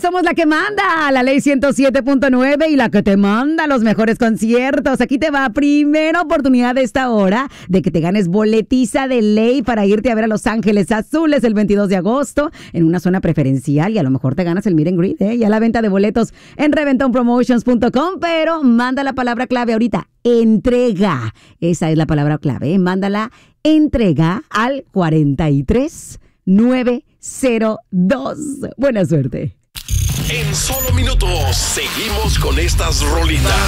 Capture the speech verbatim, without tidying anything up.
somos la que manda, la ley ciento siete punto nueve y la que te manda los mejores conciertos. Aquí te va primera oportunidad de esta hora de que te ganes boletiza de ley para irte a ver a Los Ángeles Azules el veintidós de agosto en una zona preferencial y a lo mejor te ganas el meet and greet, ¿eh? Y a la venta de boletos en reventón promotions punto com, pero manda la palabra clave ahorita, entrega. Esa es la palabra clave, ¿eh? Mándala, entrega al cuarenta y tres nueve cero dos. Buena suerte. En solo minutos seguimos con estas rolitas.